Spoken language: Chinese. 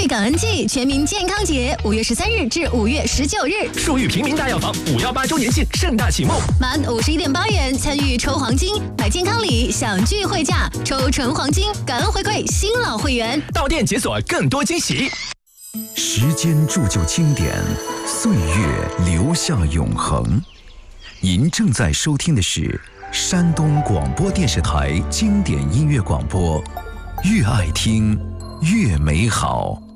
育感恩季全民健康节5月13日至5月19日， 树玉平民大药房518周年庆盛大启幕， 满51.8元参与抽黄金，买健康礼享聚会价，抽纯黄金，感恩回馈新老会员， 到店解锁更多惊喜。 时间铸就经典，岁月留下永恒。您正在收听的是山东广播电视台经典音乐广播，越爱听越美好。